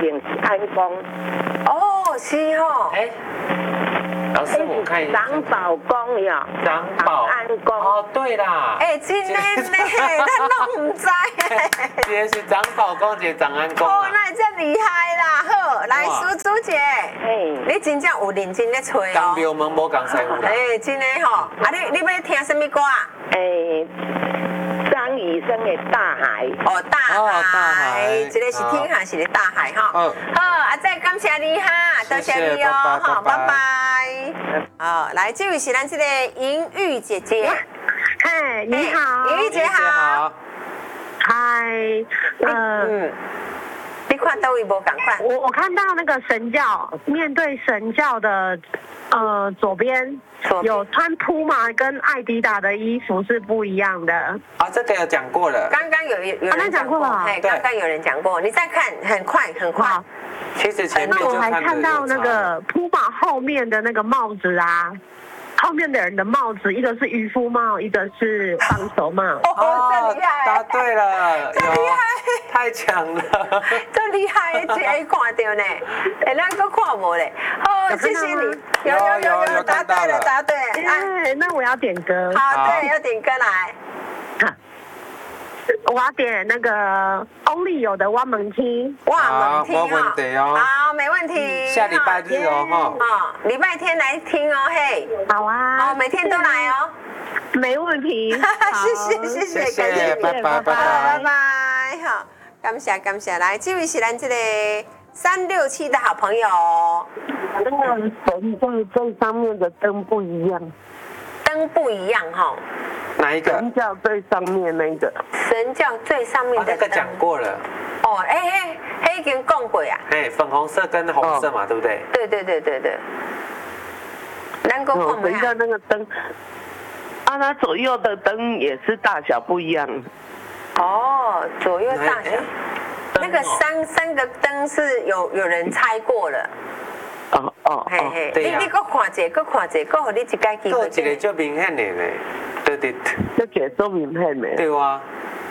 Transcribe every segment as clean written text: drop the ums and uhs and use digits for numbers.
前是安公。 哦，是哦。 哎，老师我看一下。 长保公呀。 长保安公。 哦，对啦。 哎，真的呢，咱都唔知。 今天是长保公，一个长安公。 哦，那真厉害啦！好，来苏珠姐，你真正有认真咧吹哦。 讲庙门无讲师傅啦。 哎，真的吼，啊你要听什么歌啊？ 张雨生的《大海》。 哦，大海， 海一个是天海，是个大海哈。 好， 啊再感谢你哈，多谢你哦，好，拜拜。好，来，这位是咱这个莹玉姐姐。 嗨，你好。 莹玉姐好。 嗨， 你看到位无赶快？ 我看到那个神教，面对神教的左边有穿铺马跟艾迪达的衣服是不一样的。 啊，这个有讲过了。 刚刚有人讲过了，哎，刚刚有人讲过，你再看，很快。 其实前面那我还看到那个铺马后面的那个帽子啊。后面的人的帽子，一个是渔夫帽，一个是棒球帽。 哦，真厉害！ 答对了， 真厉害， 太强了， 真厉害，这还看到呢，哎，咱都看无嘞。哦，谢谢你，有，答对了。 哎，那我要点歌。 好，对，要点歌来。 我要点那个 Only 有的我们听。 哇， 没问题哦。 好，没问题。 下礼拜日哦， 哈。礼拜天来听哦，嘿。 好啊。 好，每天都来哦。 没问题。 谢谢， 拜拜。 好，感谢。来，这位是咱这个367的好朋友。 那个神教最上面的灯不一样。 灯不一样哈。 哪一个？ 神教最上面那个。 神教最上面的那个讲过了。 哦，黑已经讲过呀。 粉红色跟红色嘛，对不对？ 对。能够看神教那个灯，它左右的灯也是大小不一样。 哦，左右大小。那个三个灯是有人猜过了。你搁看一个，搁互你一解机会。 一个最明显的呢，对。 这个最明显的。 对啊。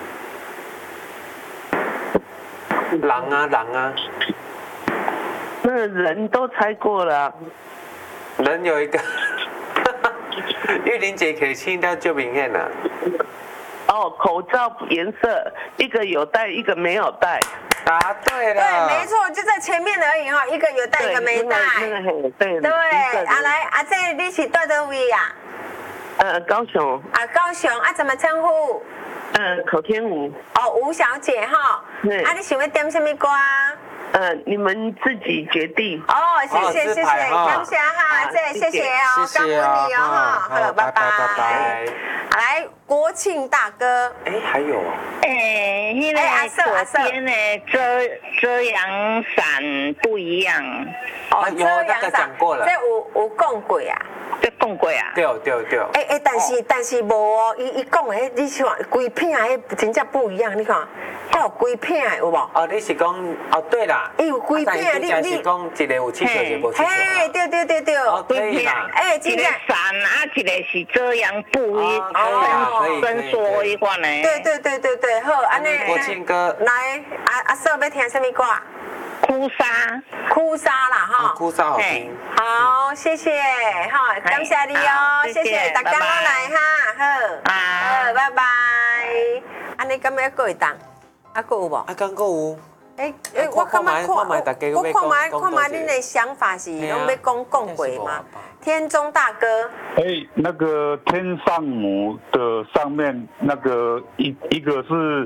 人啊。 那个人都猜过了。 人有一个，玉玲姐可以听到最明显了。 口罩颜色，一个有戴，一个没有戴。 答对了。 对，没错，就在前面而已哈，一个有戴，一个没戴。 对。 来，这你是在哪位呀？ 高雄。 高雄怎么称呼？ 口天吴。 吴小姐哈。你想要点什么歌啊？ 你们自己决定。 谢谢，感谢哈，谢谢哦，感恩你哦哈，好，拜拜。来，国庆大哥。 还有那个左边的遮阳伞不一样。 有那个讲过了。 这有讲过啊？ 这讲过啊？ 对。 但是无哦，伊讲的，你看规片的真正不一样，你看，还有规片的有无？ 你是讲对啦。 伊有规片，你是讲一个有气球，一个无气球。 对。 可以啦。 一个伞一个是遮阳布，伸缩一款的。 对，好，安尼。 国庆歌。 来，阿嫂要听什么歌？ 哭沙啦哈。 哭沙好听。 好，谢谢哈，感谢你哦，谢谢大家都来哈，好，拜拜。安尼敢要过会当？还有无？ 刚过有。 我看卖恁的想法是拢要讲过吗？天中大哥。 那个天上母的上面那个一个是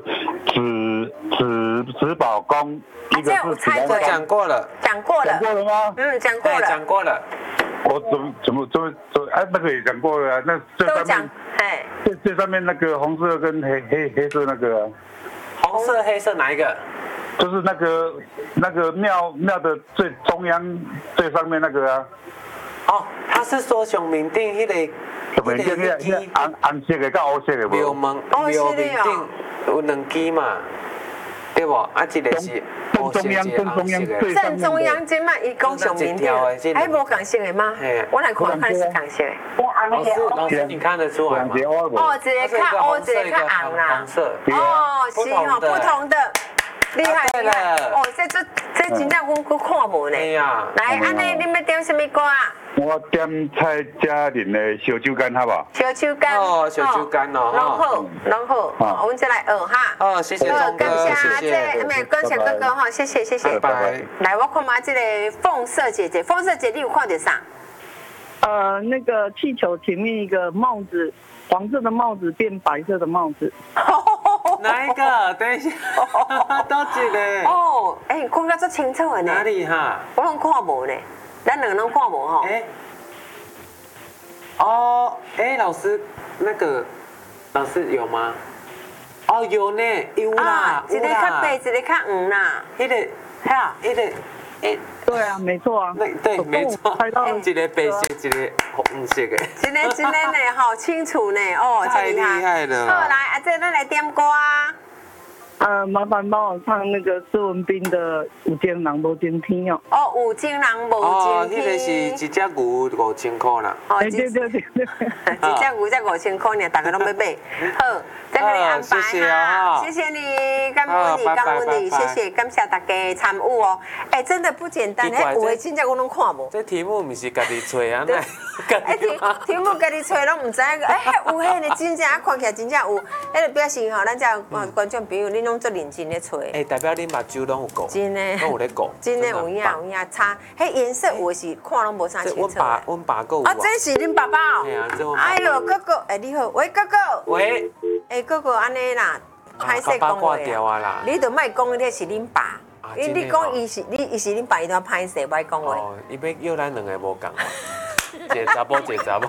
子宝宫，一个是讲过了。 讲过了吗？ 讲过了。 我怎么那个也讲过了，那最上面最上面那个红色跟黑色那个。 红色黑色哪一个？ 就是那个庙的最中央最上面那个啊。 他是说上面顶迄个。 上面顶迄个红色的跟黑色的无。 庙面顶有两支嘛，对不？一个是正中央最上面。 正中央今麦伊讲上面顶，还无共色的吗？我来看是共色的。 老师你看得出来吗？ 一个较黑，一个较红啦。 红色。 是不同的。 厉害厉害！哦，这真正我看无呢。 哎呀， 来，安尼你要点什么歌啊？ 我点蔡佳玲的小酒干，好不好？ 小酒干哦，小酒干哦， 拢好，我们再来学哈。 哦，谢谢钟哥，谢谢。 没有，感谢哥哥哈，谢谢。 拜拜。 来，我看嘛，这个凤色姐姐，凤色姐你有看到啥？ 那个气球前面一个帽子，黄色的帽子变白色的帽子。 哪一个？等一下，都一个。 哦，哎，看得这清楚的呢。 哪里哈？ 我拢看无呢，咱两个拢看无哈。 哦，老师，那个老师有吗？哦，有呢，有啦， 一个较白，一个较黄啦。 那个，那个。 对啊，没错啊。 对，没错。一个白色，一个红色的。 真的呢，好清楚呢，哦， 太厉害了。 好，来，阿姐，咱来点歌啊。 麻烦帮我唱那个施文彬的《有情人无情天》哦。 哦，有情人无情天。 那个是一只牛5000块啦。 哦， 对。 一只牛才5000块呢，大家拢要买。好，再给你安排哈。谢谢你，感恩你，谢谢，感谢大家参与哦。真的不简单，有的真正我拢看无。 这题目不是家己找啊， 题目家己找拢唔知个，有迄个真正看起来真正有，迄个表示吼，咱这观众朋友恁拢做认真咧找。 代表恁目睭拢有顾， 真的， 拢有咧顾， 真的有影差，迄颜色有是看拢无啥清楚。 阮爸够有。 这是恁爸爸哦。 系啊，这我。 哎呦，哥哥，你好，喂，哥哥。 喂。 哥哥，安尼啦，歹势讲话啊。你都莫讲迄是恁爸，你讲伊是恁爸，伊都歹势莫讲话。 哦，伊要约咱两个无共，一个查甫，一个查某。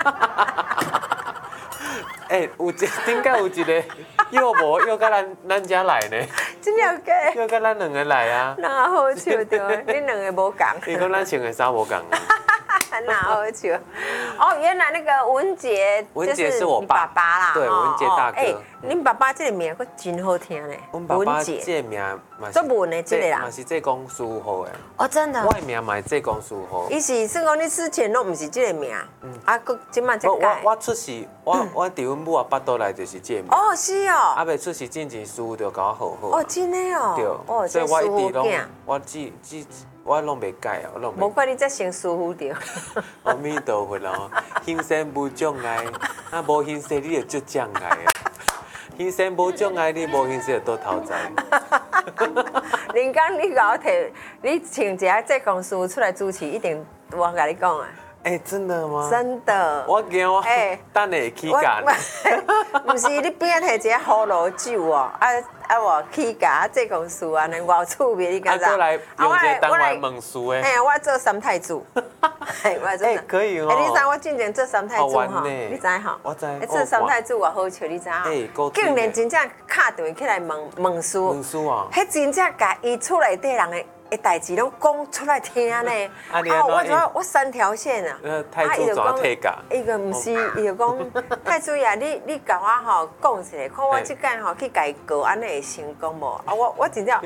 有顶个有一个又无又到咱家来呢？ 真了解。 又到咱两个来啊？ 那好笑着，恁两个无共。 伊讲咱穿的衫无共。 那好笑。哦，原来那个文杰是我爸爸啦。 对，文杰大哥。 恁爸爸这个名佫真好听嘞。 阮爸爸这个名嘛是文的这个啦， 嘛是这公司好的。 哦，真的。 我的名嘛是这公司好。 伊是算讲你之前拢唔是这个名，佫即摆才改。 我出世，我伫阮母阿爸倒来就是这名。 哦，是哦。 还未出世之前，师傅就甲我好好。 哦，真的哦。 对。 哦， 所以我一直拢，我拢袂改啊，我拢。 无怪你才成师傅着。 阿弥陀佛咯，行善无障碍，无行善你就足障碍啊。行善无障碍，你无行善就倒头栽。 林刚，你甲我摕，你请一下这公司出来主持，一定我甲你讲啊。 真的吗？ 真的。 我惊我等下会起价。 不是你边摕一个葫芦酒哦，我起价这公司啊，能偌趣味，你敢知？ 过来用一个单位问事诶。 我做三太子。我做。 可以哦。 你知我进前做三太子吼？你知吼？ 我知。 做三太子偌好笑，你知吼？竟然真正敲电话起来问事。 问事啊？ 迄真正甲伊厝内底人的代志拢讲出来听呢。我三条线啊。 太子怎退价？ 伊个毋是，伊就讲太子呀，你甲我吼讲一下，看我即间吼去家己告安尼会成功无？我真正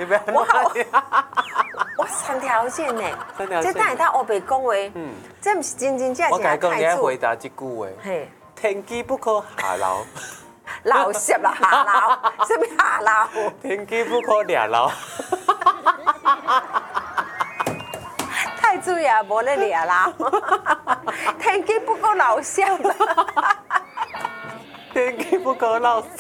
我三条线呢。这等下他后白讲话，这毋是真正正我甲你讲，你回答这句话。天机不可下流。 老实啦，下流，什么下流？ 天机不可掠流。 太子也无咧掠流，天机不可老实。 天机不可老实。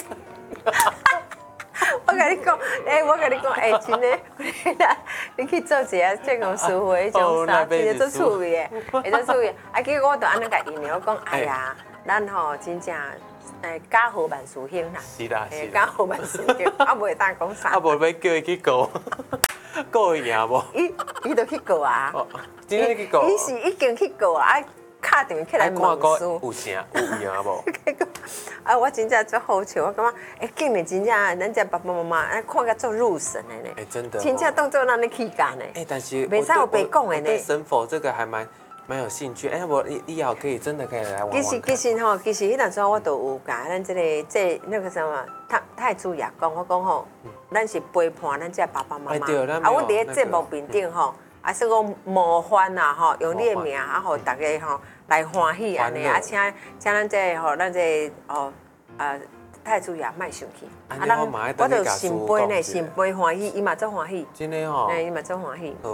我甲你讲，真的，你去做一下这公司会种啥，真的做趣味的，会做趣味。结果我就安尼甲因咧，我讲，哎呀，咱吼真正。家和万事兴啦， 是啦， 家和万事兴，袂当讲啥， 无要叫伊去告，告伊赢无？ 伊就去告啊， 真正去告？ 伊是已经去告啊，敲电话起来问事， 有啥有赢无？ 我真正最好笑，我感觉，竟然真正咱这爸爸妈妈看甲做入神的呢， 真的， 真正当做咱咧起价呢， 但是袂使有白讲的呢。 对神佛这个还蛮有兴趣，我以后可以真的可以来玩玩看。 其实迄阵时我都有甲咱这那个什么太子爷讲，我讲吼，咱是陪伴咱这爸爸妈妈。我伫咧节目面顶吼，说讲模范啊吼，用你的名互大家吼来欢喜安尼，请咱这吼咱这太子爷卖生气。 我嘛爱等你甲心杯呢，心杯欢喜，伊嘛足欢喜。 真的吼。 伊嘛足欢喜。 好